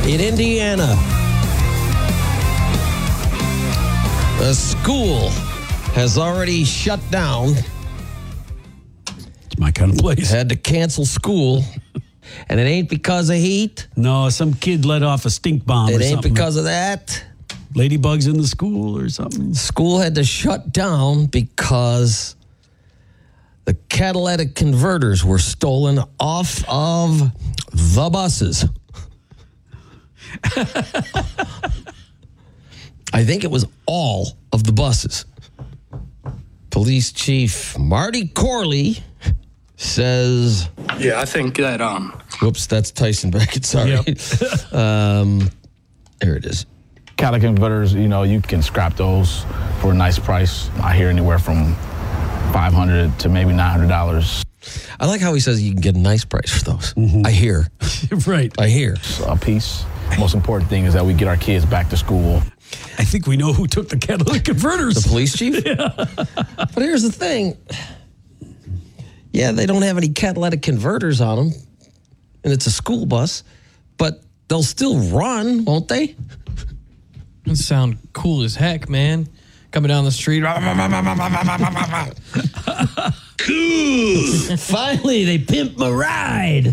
In Indiana, a school has already shut down. It's my kind of place. Had to cancel school. And it ain't because of heat. No, some kid let off a stink bomb or It ain't something. because of that. Ladybugs in the school or something. School had to shut down because the catalytic converters were stolen off of the buses. I think it was all of the buses. Police Chief Marty Corley says... Yeah, I think that, Whoops, that's Tyson Beckett, sorry. Yep. There it is. Catalytic converters, you can scrap those for a nice price. I hear anywhere from $500 to maybe $900 I like how he says you can get a nice price for those. I hear. Right. I hear. a piece. Most important thing is that we get our kids back to school. I think we know who took the catalytic converters. The police chief? Yeah. But here's the thing. Yeah, they don't have any catalytic converters on them, and it's a school bus, but they'll still run, won't they? That sound cool as heck, man. Coming down the street. Cool. Finally, they pimped my ride.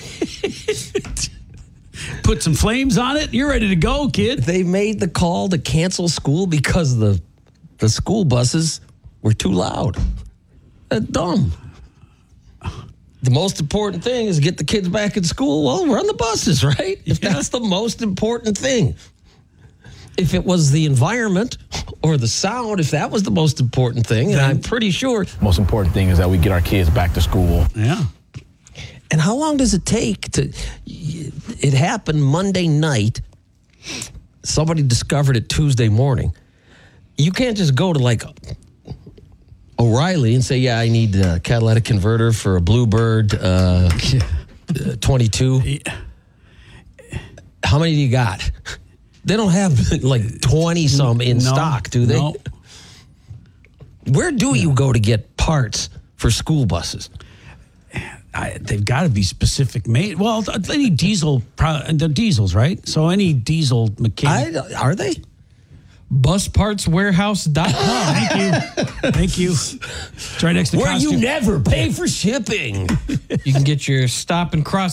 Put some flames on it. You're ready to go, kid. They made the call to cancel school because the school buses were too loud. That's dumb. The most important thing is get the kids back in school. Well, run the buses, right? If that's the most important thing. If it was the environment or the sound, if that was the most important thing, and I'm pretty sure. Most important thing is that we get our kids back to school. Yeah. And how long does it take to... It happened Monday night. Somebody discovered it Tuesday morning. You can't just go to like O'Reilly and say, yeah, I need a catalytic converter for a Bluebird 22. How many do you got? They don't have like 20-some in stock, do they? No. Where do you go to get parts for school buses? They've got to be specific made. Well, any diesel, the diesels, right? So any diesel mechanic. Are they? Buspartswarehouse.com. Thank you. Thank you. It's right next to Where you costume. never pay for shipping. You can get your stop and cross